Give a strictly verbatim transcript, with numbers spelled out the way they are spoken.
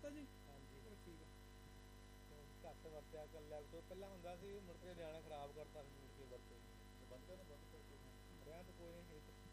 ਕਰਤਾ ਜੀ? ਹਾਂਜੀ ਚਲੋ ਠੀਕ ਹੈ। ਘੱਟ ਵਰਤਿਆ ਕਰ। ਲੈਪਟਾਪ ਪਹਿਲਾਂ ਹੁੰਦਾ ਸੀ, ਮੁੜ ਕੇ ਨਿਆਣਾ ਖਰਾਬ ਕਰਤਾ, ਮੁੜ ਕੇ ਵਰਤੇ ਬੰਦ ਕਰ ਬੰਦ ਕਰ ਰਹਿਣ ਤਾਂ ਕੋਈ ਨਹੀਂ।